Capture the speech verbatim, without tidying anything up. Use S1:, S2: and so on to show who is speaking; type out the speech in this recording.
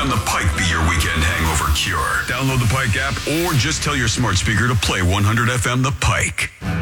S1: FM The Pike be your weekend hangover cure. Download the Pike app or just tell your smart speaker to play one hundred F M The Pike.